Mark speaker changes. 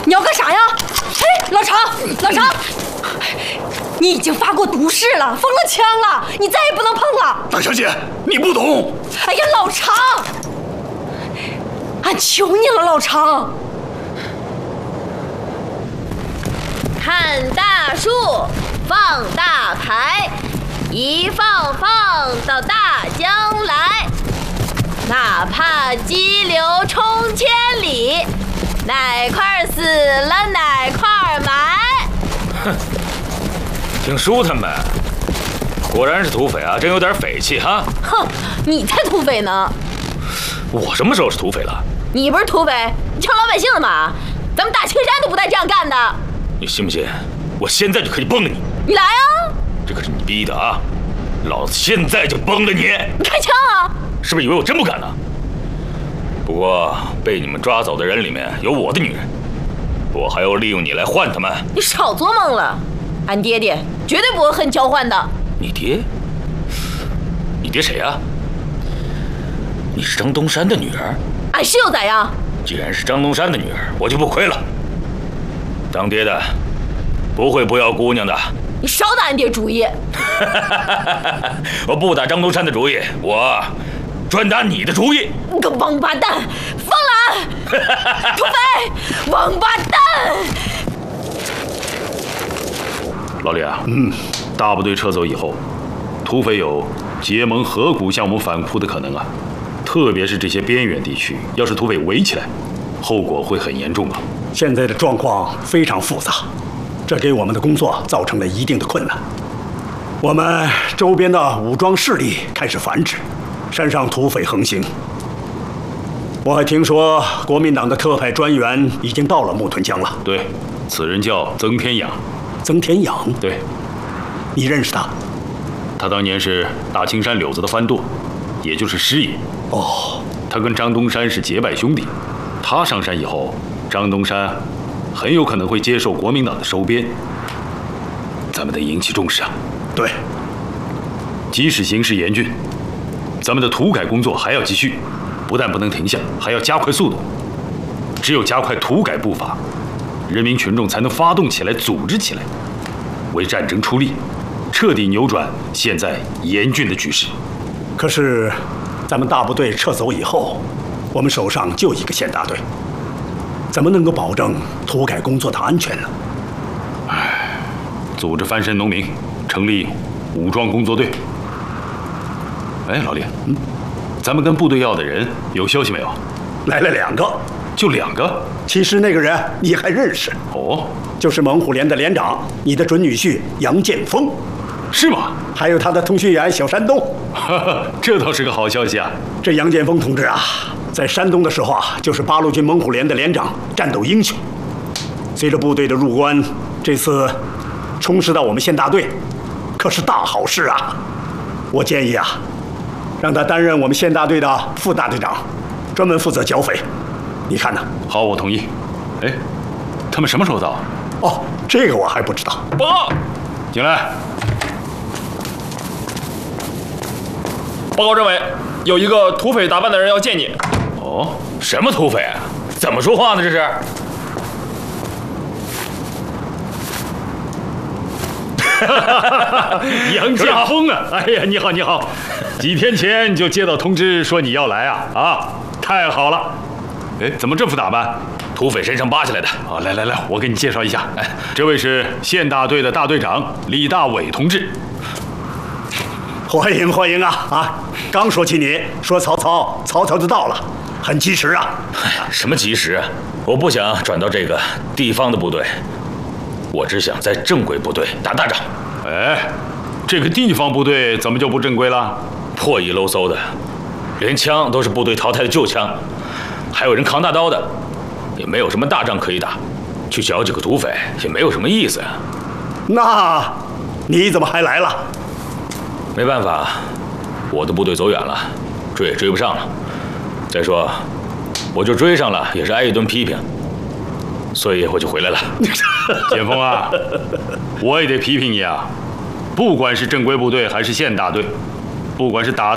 Speaker 1: 你要干啥呀？哎，老常，老常，你已经发过毒誓了，封了枪了，你再也不能碰了。
Speaker 2: 大小姐，你不懂。
Speaker 1: 哎呀，老常，俺求你了，老常。
Speaker 3: 看大树，放大牌，一放到大江来。哪怕激流冲千里，哪块死了哪块埋。
Speaker 4: 哼，挺舒坦呗。果然是土匪啊，真有点匪气哈。
Speaker 1: 哼，你才土匪呢！
Speaker 4: 我什么时候是土匪了？
Speaker 1: 你不是土匪，你抢老百姓的马。咱们大青山都不带这样干的。
Speaker 4: 你信不信？我现在就可以崩了你！
Speaker 1: 你来啊！
Speaker 4: 这可是你逼的啊！老子现在就崩了你！
Speaker 1: 你开枪啊！
Speaker 4: 是不是以为我真不敢呢？不过被你们抓走的人里面有我的女人，我还要利用你来换他们。
Speaker 1: 你少做梦了，俺爹爹绝对不会和你交换的。
Speaker 4: 你爹？你爹谁啊？你是张东山的女儿？
Speaker 1: 俺是又咋样？
Speaker 4: 既然是张东山的女儿，我就不亏了。当爹的不会不要姑娘的。
Speaker 1: 你少打俺爹主意！
Speaker 4: 我不打张东山的主意，我专打你的主意！
Speaker 1: 你个王八蛋，放了俺！土匪，王八蛋！
Speaker 5: 老李啊，大部队撤走以后，土匪有结盟合股向我们反扑的可能啊。特别是这些边远地区，要是土匪围起来，后果会很严重啊。
Speaker 2: 现在的状况非常复杂，这给我们的工作造成了一定的困难。我们周边的武装势力开始繁殖，山上土匪横行。我还听说国民党的特派专员已经到了木屯江了。
Speaker 5: 对，此人叫曾天养。
Speaker 2: 曾天养？
Speaker 5: 对，
Speaker 2: 你认识他？
Speaker 5: 他当年是大青山柳子的番舵，也就是师爷。
Speaker 2: 哦，
Speaker 5: 他跟张东山是结拜兄弟。他上山以后，张东山很有可能会接受国民党的收编，咱们得引起重视啊。
Speaker 2: 对，
Speaker 5: 即使形势严峻，咱们的土改工作还要继续，不但不能停下，还要加快速度。只有加快土改步伐，人民群众才能发动起来，组织起来，为战争出力，彻底扭转现在严峻的局势。
Speaker 2: 可是，咱们大部队撤走以后，我们手上就一个县大队，怎么能够保证土改工作的安全呢？
Speaker 5: 组织翻身农民，成立武装工作队。哎，老李，咱们跟部队要的人有消息没有？
Speaker 2: 来了2个，
Speaker 5: 就2个？
Speaker 2: 其实那个人你还认识？
Speaker 5: 哦，
Speaker 2: 就是猛虎连的连长，你的准女婿杨建锋。
Speaker 5: 是吗？
Speaker 2: 还有他的通讯员小山东。
Speaker 5: 这倒是个好消息啊！
Speaker 2: 这杨建锋同志啊，在山东的时候啊，就是8路军猛虎连的连长，战斗英雄。随着部队的入关，这次充实到我们县大队，可是大好事啊！我建议啊，让他担任我们县大队的副大队长，专门负责剿匪。你看呢？
Speaker 5: 好，我同意。哎，他们什么时候到？
Speaker 2: 哦，这个我还不知道。
Speaker 4: 报告，
Speaker 5: 进来。
Speaker 6: 报告政委，有一个土匪打扮的人要见你。
Speaker 4: 哦，什么土匪啊？怎么说话呢？这是？
Speaker 5: 杨建锋啊！哎呀，你好，你好！几天前就接到通知说你要来啊！啊，太好了！哎，怎么这副打扮？
Speaker 4: 土匪身上扒下来的。
Speaker 5: 啊，来来来，我给你介绍一下。哎，这位是县大队的大队长李大伟同志。
Speaker 2: 欢迎欢迎啊！啊，刚说起你，说曹操就到了，很及时啊！
Speaker 4: 什么及时啊？我不想转到这个地方的部队，我只想在正规部队打大仗。
Speaker 5: 哎，这个地方部队怎么就不正规了？
Speaker 4: 破衣漏搜的，连枪都是部队淘汰的旧枪，还有人扛大刀的，也没有什么大仗可以打，去剿几个土匪也没有什么意思呀。
Speaker 2: 那你怎么还来了？
Speaker 4: 没办法，我的部队走远了，追也追不上了。再说，我就追上了，也是挨一顿批评，所以我就回来了。
Speaker 5: 建锋啊，我也得批评你啊！不管是正规部队还是县大队，不管是打